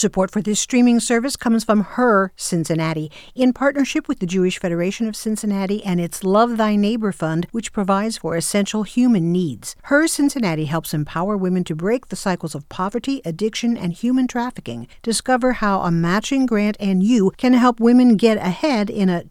Support for this streaming service comes from Her Cincinnati, in partnership with the Jewish Federation of Cincinnati and its Love Thy Neighbor Fund, which provides for essential human needs. Her Cincinnati helps empower women to break the cycles of poverty, addiction, and human trafficking. Discover how a matching grant and you can help women get ahead in a